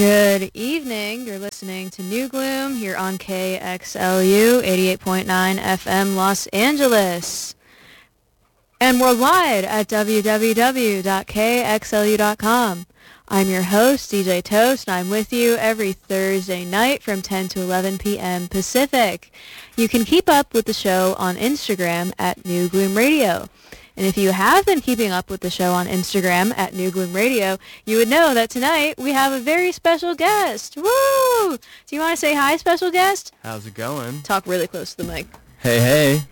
Good evening. You're listening to New Gloom here on KXLU 88.9 FM Los Angeles and worldwide at www.kxlu.com. I'm your host, DJ Toast, and I'm with you every Thursday night from 10 to 11 p.m. Pacific. You can keep up with the show on Instagram at New Gloom Radio. And if you have been keeping up with the show on Instagram at New Gloom Radio, you would know that tonight we have a very special guest. Woo! Do you want to say hi, special guest? How's it going? Talk really close to the mic. Hey, hey.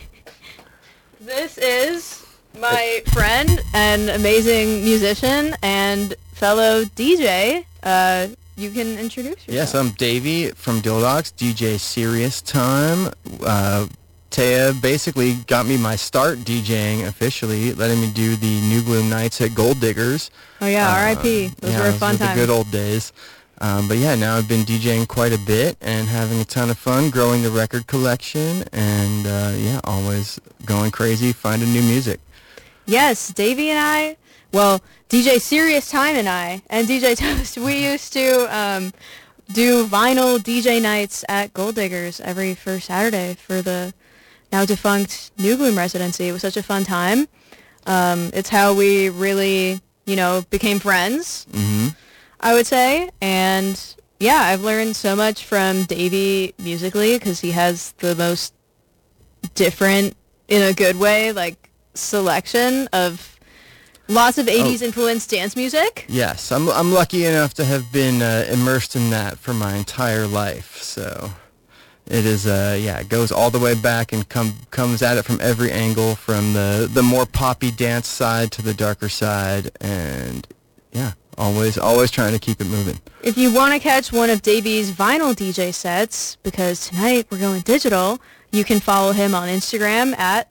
This is my friend and amazing musician and fellow DJ. You can introduce yourself. Yes, I'm Davey from Dildocs, DJ Serious Time. Taya basically got me my start DJing officially, letting me do the New Gloom nights at Gold Diggers. Oh yeah, R.I.P. Those were a fun time. The good old days. But yeah, now I've been DJing quite a bit and having a ton of fun, growing the record collection, and yeah, always going crazy, finding new music. Yes, Davey and I, well, DJ Serious Time and I, and DJ Toast, we used to do vinyl DJ nights at Gold Diggers every first Saturday for the now defunct New Gloom residency. It was such a fun time. It's how we really, became friends, I would say. And yeah, I've learned so much from Davey musically because he has the most different, in a good way, like selection of lots of 80s influenced dance music. Yes, I'm lucky enough to have been immersed in that for my entire life, so it is, it goes all the way back and comes at it from every angle, from the more poppy dance side to the darker side, and yeah, always trying to keep it moving. If you want to catch one of Davey's vinyl DJ sets, because tonight we're going digital, you can follow him on Instagram at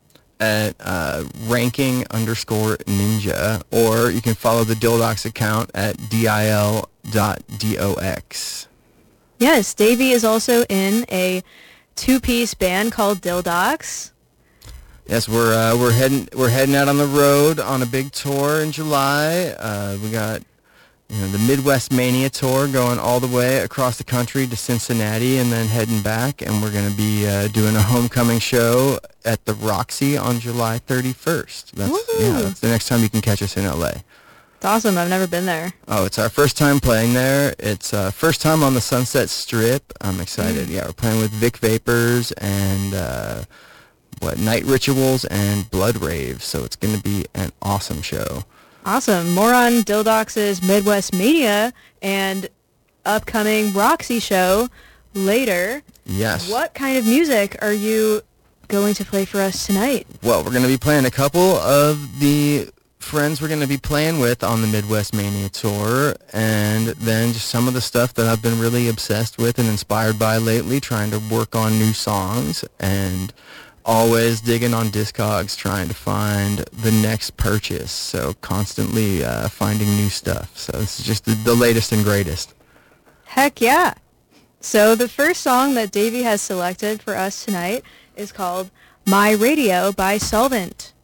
ranking_ninja, or you can follow the Dildocs account at dil.dox. Yes, Davey is also in a two-piece band called Dildocs. Yes, we're heading out on the road on a big tour in July. We got the Midwest Mania tour going all the way across the country to Cincinnati and then heading back, and we're going to be doing a homecoming show at the Roxy on July 31st. That's the next time you can catch us in LA. It's awesome. I've never been there. Oh, it's our first time playing there. It's first time on the Sunset Strip. I'm excited. Yeah, we're playing with Vic Vapors and Night Rituals and Blood Rave. So it's going to be an awesome show. Awesome. More on Dildocs' Midwest Media and upcoming Roxy show later. Yes. What kind of music are you going to play for us tonight? Well, we're going to be playing a couple of the friends we're going to be playing with on the Midwest Mania tour, and then just some of the stuff that I've been really obsessed with and inspired by lately, trying to work on new songs and always digging on Discogs, trying to find the next purchase, so constantly finding new stuff. So this is just the latest and greatest. Heck yeah. So the first song that Davey has selected for us tonight is called My Radio by Solvent.